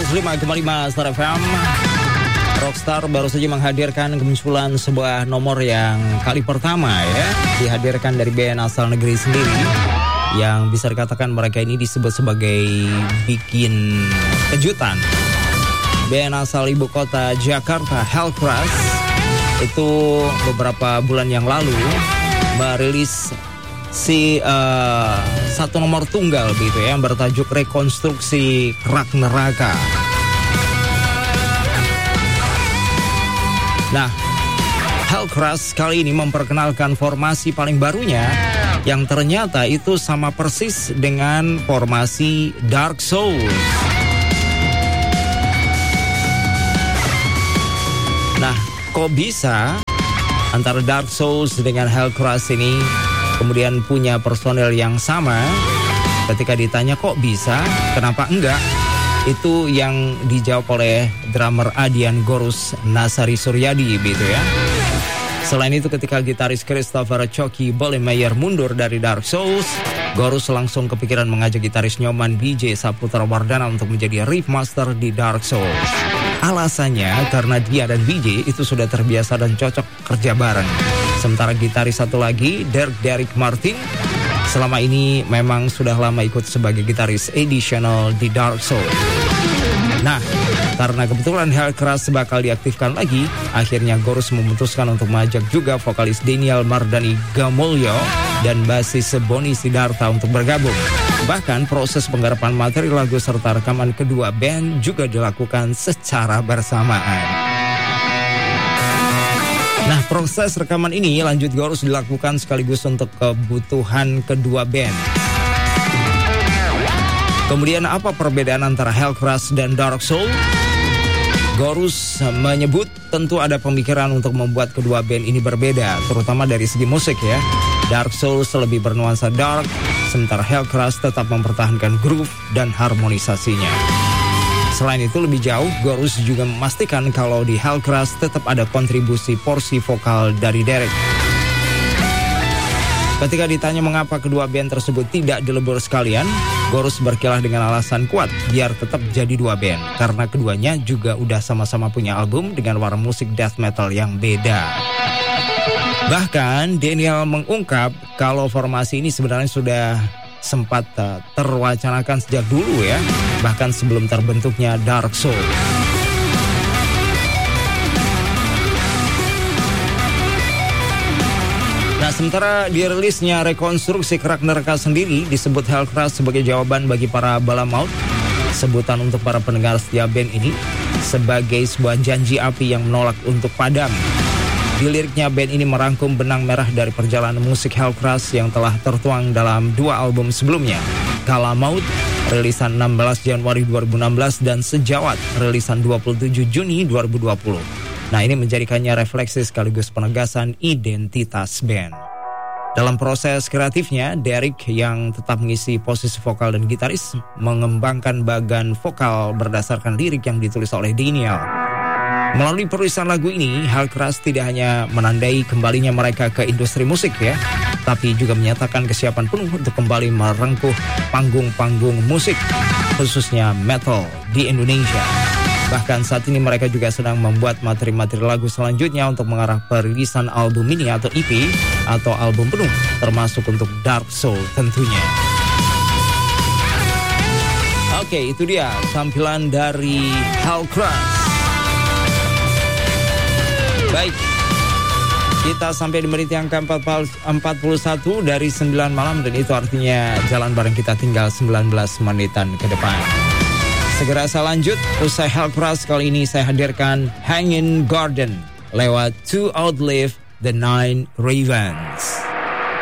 105,5 Star FM. Rockstar baru saja menghadirkan kemunculan sebuah nomor yang kali pertama ya, dihadirkan dari band asal negeri sendiri, yang bisa dikatakan mereka ini disebut sebagai bikin kejutan. Band asal ibu kota Jakarta, Hellcrash, itu beberapa bulan yang lalu merilis satu nomor tunggal gitu ya, yang bertajuk Rekonstruksi Kerak Neraka. Nah, Hellcrash kali ini memperkenalkan formasi paling barunya, yang ternyata itu sama persis dengan formasi Dark Souls. Nah, kok bisa antara Dark Souls dengan Hellcrash ini kemudian punya personel yang sama? Ketika ditanya kok bisa, kenapa enggak? Itu yang dijawab oleh drummer Adian Gorus Nasari Suryadi gitu ya. Selain itu, ketika gitaris Christopher Coki Bolemeyer mundur dari Dark Souls, Gorus langsung kepikiran mengajak gitaris Nyoman BJ Saputra Wardana untuk menjadi riff master di Dark Souls. Alasannya karena dia dan BJ itu sudah terbiasa dan cocok kerja bareng. Sementara gitaris satu lagi, Derek Martin, selama ini memang sudah lama ikut sebagai gitaris additional di Dark Souls. Nah, karena kebetulan Hellcrash bakal diaktifkan lagi, akhirnya Gorus memutuskan untuk mengajak juga vokalis Daniel Mardani Gamulyo dan basis Boni Sidarta untuk bergabung. Bahkan proses penggarapan materi lagu serta rekaman kedua band juga dilakukan secara bersamaan. Nah, proses rekaman ini lanjut Gorus dilakukan sekaligus untuk kebutuhan kedua band. Kemudian apa perbedaan antara Hellcrash dan Dark Souls? Gorus menyebut tentu ada pemikiran untuk membuat kedua band ini berbeda, terutama dari segi musik ya. Dark Souls lebih bernuansa dark, sementara Hellcrash tetap mempertahankan groove dan harmonisasinya. Selain itu, lebih jauh, Gorus juga memastikan kalau di Hellcrash tetap ada kontribusi porsi vokal dari Derek. Ketika ditanya mengapa kedua band tersebut tidak dilebur sekalian, Gorus berkilah dengan alasan kuat biar tetap jadi dua band, karena keduanya juga udah sama-sama punya album dengan warna musik death metal yang beda. Bahkan Daniel mengungkap kalau formasi ini sebenarnya sudah sempat terwacanakan sejak dulu ya, bahkan sebelum terbentuknya Dark Souls. Nah, sementara dirilisnya Rekonstruksi Kerak Neraka sendiri disebut Hellcrash sebagai jawaban bagi para bala maut, sebutan untuk para pendengar setia band ini sebagai sebuah janji api yang menolak untuk padam. Di liriknya, band ini merangkum benang merah dari perjalanan musik Hellcrash yang telah tertuang dalam dua album sebelumnya, Kala Maut, rilisan 16 Januari 2016, dan Sejawat, rilisan 27 Juni 2020. Nah, ini menjadikannya refleksi sekaligus penegasan identitas band. Dalam proses kreatifnya, Derek yang tetap mengisi posisi vokal dan gitaris mengembangkan bagan vokal berdasarkan lirik yang ditulis oleh Daniel. Melalui penulisan lagu ini, Hellcrash tidak hanya menandai kembalinya mereka ke industri musik ya, tapi juga menyatakan kesiapan penuh untuk kembali merengkuh panggung-panggung musik, khususnya metal di Indonesia. Bahkan saat ini mereka juga sedang membuat materi-materi lagu selanjutnya untuk mengarah perilisan album mini atau EP atau album penuh, termasuk untuk Dark Soul tentunya. Oke, itu dia tampilan dari Hellcrash. Baik, kita sampai di menit yang ke-41 dari 9 malam, dan itu artinya jalan bareng kita tinggal 19 menitan ke depan. Segera saya lanjut, usai Hellcrash kali ini saya hadirkan Hanging Garden lewat To Outlive the Nine Ravens.